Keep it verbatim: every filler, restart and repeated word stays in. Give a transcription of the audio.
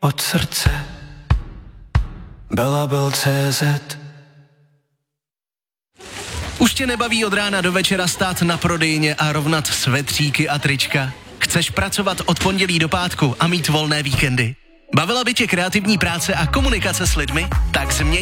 od srdce. Belabel tečka cé zet. Už tě nebaví od rána do večera stát na prodejně a rovnat svetříky a trička? Chceš pracovat od pondělí do pátku a mít volné víkendy? Bavila by tě kreativní práce a komunikace s lidmi? Tak změň